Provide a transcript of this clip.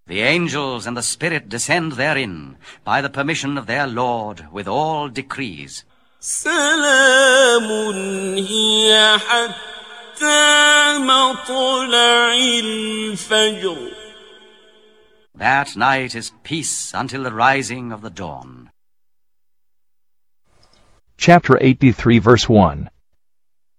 The angels and the Spirit descend therein, by the permission of their Lord, with all decrees. سلام هي حتى مطلع الفجر. That night is peace until the rising of the dawn. Chapter 83, verse 1.